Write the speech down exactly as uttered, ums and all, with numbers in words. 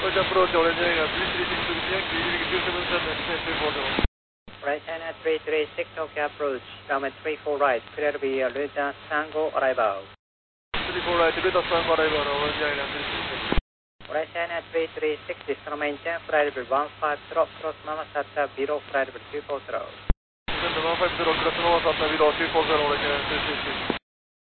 Approach, approach, orange China three three six to Yankee, leaving two seven seven, descent three four zero. Right China three three six, okay approach, runway three four right, clear to be Lufthansa Tango arrival. three four right, Lufthansa Tango arrival, orange China three three six. Right China three three six, descend maintain, flight level one five zero, cross Mama Sata, below flight level two four zero. Descend one five zero, cross Mama Sata, below two four zero, orange China three three six.